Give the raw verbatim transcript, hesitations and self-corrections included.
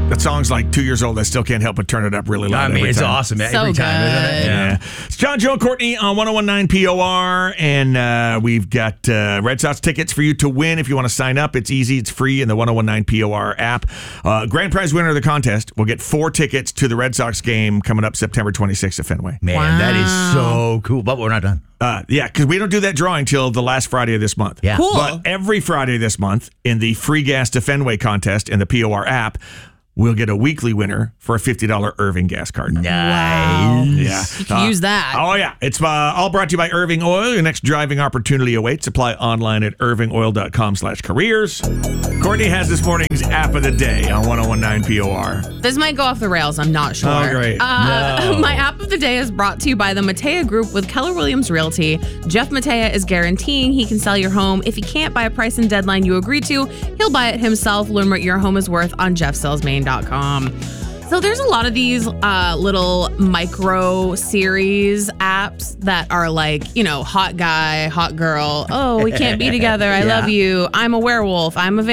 That song's like two years old. I still can't help but turn it up really loud. I mean, every it's time. awesome So every time, isn't it? good. Yeah. It's John, Joe, and Courtney on one oh one point nine P O R, and uh, we've got uh, Red Sox tickets for you to win. If you want to sign up, it's easy. It's free in the one oh one point nine P O R app. Uh, grand prize winner of the contest will get four tickets to the Red Sox game coming up September twenty-sixth at Fenway. Man, Wow. that is so cool. But we're not done. Uh, yeah, because we don't do that drawing till the last Friday of this month. Yeah. Cool. But every Friday this month in the free gas to Fenway contest in the P O R app, we'll get a weekly winner for a fifty dollars Irving gas card. Nice. Wow. Yeah. You can use that. Oh, yeah. It's uh, all brought to you by Irving Oil. Your next driving opportunity awaits. Apply online at irvingoil.com slash careers. Courtney has this morning's app of the day on one oh one point nine P O R. This might go off the rails. I'm not sure. Oh, great. Uh, No. My app of the day is brought to you by the Matea Group with Keller Williams Realty. Jeff Matea is guaranteeing he can sell your home. If he can't buy a price and deadline you agree to, he'll buy it himself. Learn what your home is worth on jeff sells maine dot com. So there's a lot of these uh, little micro series apps that are like, you know, hot guy, hot girl. Oh, we can't be together. I Yeah. love you. I'm a werewolf. I'm a